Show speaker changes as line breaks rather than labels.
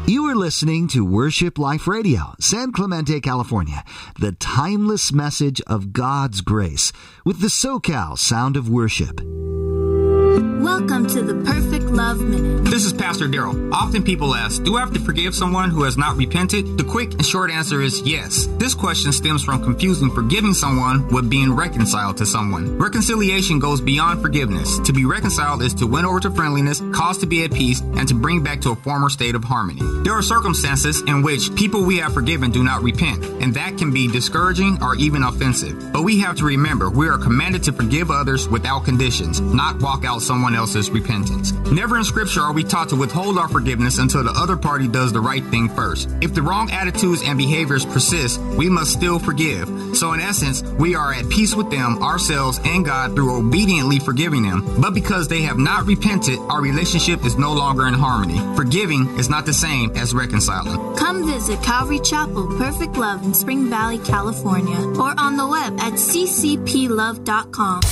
You are listening to Worship Life Radio, San Clemente, California, the timeless message of God's grace with the SoCal Sound of Worship.
Welcome to the Perfect Love Minute.
This is Pastor Daryl. Often people ask, do I have to forgive someone who has not repented? The quick and short answer is yes. This question stems from confusing forgiving someone with being reconciled to someone. Reconciliation goes beyond forgiveness. To be reconciled is to win over to friendliness, cause to be at peace, and to bring back to a former state of harmony. There are circumstances in which people we have forgiven do not repent, and that can be discouraging or even offensive. But we have to remember, we are commanded to forgive others without conditions, not walk out someone else's repentance. Never in Scripture are we taught to withhold our forgiveness until the other party does the right thing first. If the wrong attitudes and behaviors persist, we must still forgive. So in essence, we are at peace with them, ourselves, and God through obediently forgiving them. But because they have not repented, our relationship is no longer in harmony. Forgiving is not the same as reconciling.
Come visit Calvary Chapel Perfect Love in Spring Valley, California, or on the web at ccplove.com.